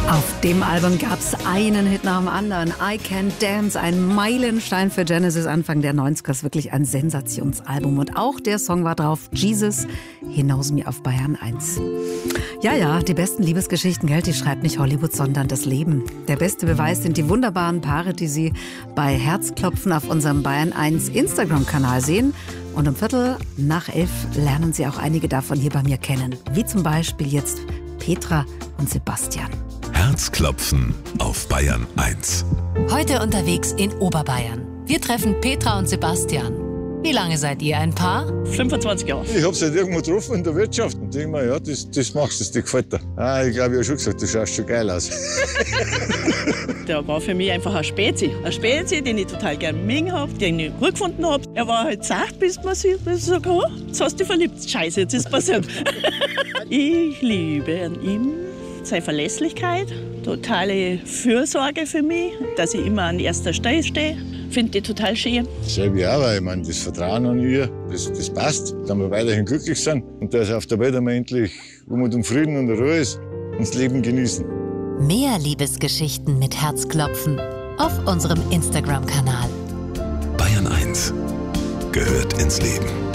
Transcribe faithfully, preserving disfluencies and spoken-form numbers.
Auf dem Album gab es einen Hit nach dem anderen. I Can Dance, ein Meilenstein für Genesis Anfang der neunziger. Ist wirklich ein Sensationsalbum. Und auch der Song war drauf, Jesus, He Knows Me auf Bayern eins. Ja, ja, die besten Liebesgeschichten, gell, die schreibt nicht Hollywood, sondern das Leben. Der beste Beweis sind die wunderbaren Paare, die Sie bei Herzklopfen auf unserem Bayern eins Instagram-Kanal sehen. Und um Viertel nach elf lernen Sie auch einige davon hier bei mir kennen. Wie zum Beispiel jetzt Petra und Sebastian. Herzklopfen auf Bayern eins. Heute unterwegs in Oberbayern. Wir treffen Petra und Sebastian. Wie lange seid ihr ein Paar? fünfundzwanzig Jahre. Ich habe halt irgendwo getroffen in der Wirtschaft und denke mir, ja, das, das machst du, das gefällt dir. Ah, ich glaube, ich habe schon gesagt, du schaust schon geil aus. Der war für mich einfach ein Spezi. Ein Spezi, den ich total gerne mögen habe, den ich gut gefunden habe. Er war halt zart, bis man sich sagt, oh, jetzt hast du dich verliebt. Scheiße, jetzt ist passiert. Ich liebe an ihm seine Verlässlichkeit, totale Fürsorge für mich, dass ich immer an erster Stelle stehe. Finde ich total schön. Selbe auch, weil ich meine, das Vertrauen an ihr, das, das passt, dass wir weiterhin glücklich sind und dass auf der Welt einmal endlich Ruhe und Frieden und Ruhe ist und das Leben genießen. Mehr Liebesgeschichten mit Herzklopfen auf unserem Instagram-Kanal. Bayern eins gehört ins Leben.